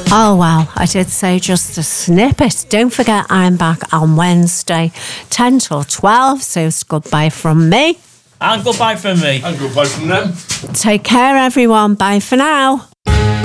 Oh, well, I did say just a snippet. Don't forget, I'm back on Wednesday, 10 till 12, so it's goodbye from me. And goodbye from me. And goodbye from them. Take care, everyone. Bye for now.